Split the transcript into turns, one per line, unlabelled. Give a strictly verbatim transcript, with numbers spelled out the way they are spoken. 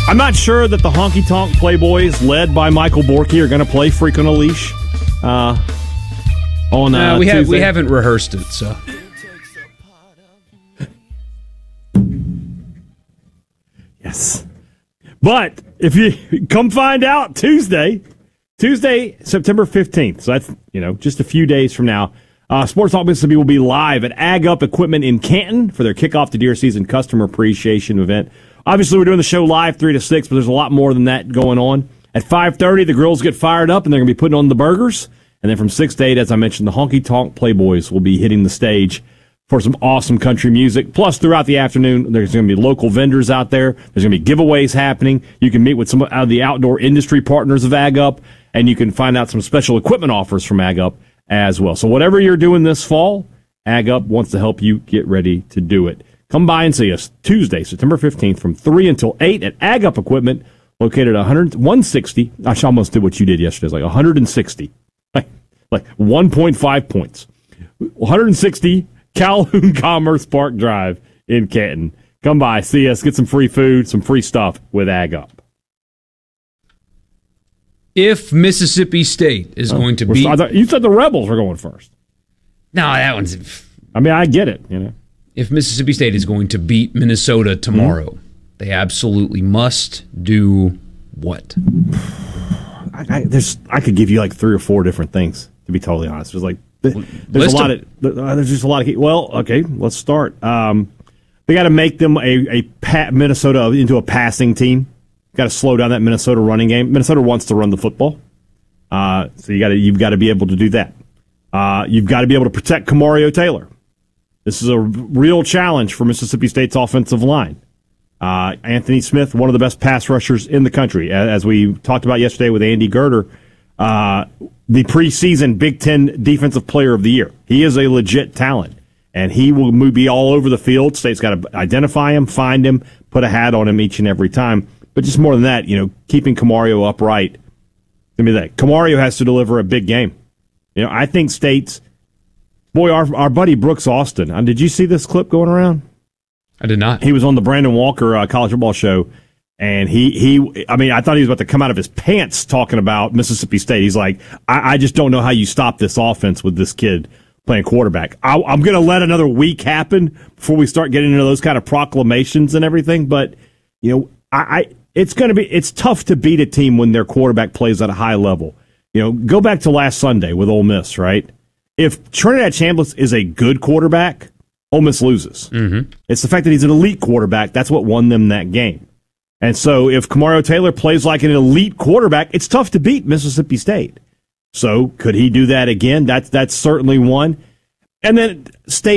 I'm not sure that the Honky Tonk Playboys, led by Michael Borky, are going to play Freak on a Leash uh, on uh,
no, we
Tuesday.
have we haven't rehearsed it, so.
Yes. But if you come find out Tuesday, Tuesday, September fifteenth, so that's, you know, just a few days from now, uh, Sports Talk Mississippi will be live at Ag Up Equipment in Canton for their kickoff to deer season customer appreciation event. Obviously, we're doing the show live three to six, but there's a lot more than that going on. At five thirty, the grills get fired up, and they're going to be putting on the burgers. And then from six to eight, as I mentioned, the Honky Tonk Playboys will be hitting the stage for some awesome country music. Plus, throughout the afternoon, there's going to be local vendors out there. There's going to be giveaways happening. You can meet with some of the outdoor industry partners of Ag Up, and you can find out some special equipment offers from Ag Up as well. So whatever you're doing this fall, Ag Up wants to help you get ready to do it. Come by and see us Tuesday, September fifteenth, from three until eight at Ag Up Equipment, located at one hundred, one sixty. I almost did what you did yesterday. It's like one hundred sixty. Like, like one point five points. one hundred sixty Calhoun Commerce Park Drive in Canton. Come by, see us, get some free food, some free stuff with Ag Up.
If Mississippi State is oh, going to beat...
I thought, you said the Rebels were going first.
No, that one's...
I mean, I get it, you know.
If Mississippi State is going to beat Minnesota tomorrow, mm-hmm. they absolutely must do what?
I, I, there's, I could give you like three or four different things, to be totally honest. There's like... There's a lot of there's just a lot of well okay let's start. Um, they got to make them a a pat Minnesota into a passing team. Got to slow down that Minnesota running game. Minnesota wants to run the football, uh, so you got to you've got to be able to do that. Uh, you've got to be able to protect Kamario Taylor. This is a real challenge for Mississippi State's offensive line. Uh, Anthony Smith, one of the best pass rushers in the country, as we talked about yesterday with Andy Girder. Uh, the preseason Big Ten Defensive Player of the Year. He is a legit talent, and he will be all over the field. State's got to identify him, find him, put a hat on him each and every time. But just more than that, you know, keeping Kamario upright. I mean, that Kamario has to deliver a big game. You know, I think State's boy, our our buddy Brooks Austin. Uh, did you see this clip going around?
I did not.
He was on the Brandon Walker uh, college football show. And he, he, I mean, I thought he was about to come out of his pants talking about Mississippi State. He's like, I, I just don't know how you stop this offense with this kid playing quarterback. I, I'm going to let another week happen before we start getting into those kind of proclamations and everything. But, you know, I, I it's going to be, it's tough to beat a team when their quarterback plays at a high level. You know, go back to last Sunday with Ole Miss, right? If Trinidad Chambliss is a good quarterback, Ole Miss loses.
Mm-hmm.
It's the fact that he's an elite quarterback. That's what won them that game. And so if Kamario Taylor plays like an elite quarterback, it's tough to beat Mississippi State. So could he do that again? That's that's certainly one. And then State